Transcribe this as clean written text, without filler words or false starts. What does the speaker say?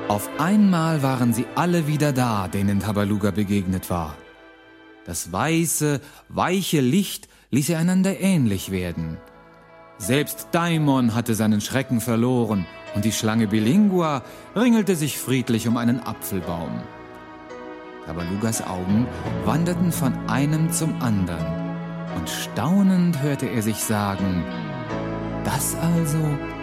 Auf einmal waren sie alle wieder da, denen Tabaluga begegnet war. Das weiße, weiche Licht ließ sie einander ähnlich werden. Selbst Daimon hatte seinen Schrecken verloren und die Schlange Bilingua ringelte sich friedlich um einen Apfelbaum. Tabalugas Augen wanderten von einem zum anderen und staunend hörte er sich sagen: Das also